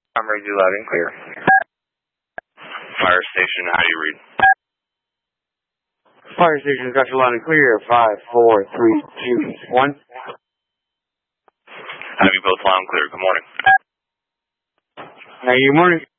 I'm ready to loud and clear. Fire station, how do you read? Fire station's got you loud and clear. 5, 4, 3, 2, 1. Have you both loud and clear? Good morning. Hey, good morning.